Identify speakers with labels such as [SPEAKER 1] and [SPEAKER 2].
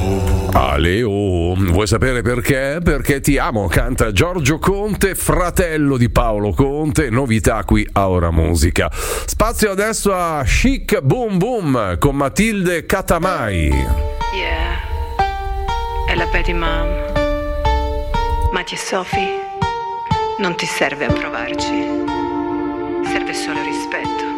[SPEAKER 1] Aleo, vuoi sapere perché? Perché ti amo, canta Giorgio Conte, fratello di Paolo Conte, novità qui a Ora Musica. Spazio adesso a Chic Boom Boom con Matilde Katamai.
[SPEAKER 2] Yeah, è la Betty Mom. Mati e Sophie, non ti serve a provarci, serve solo rispetto.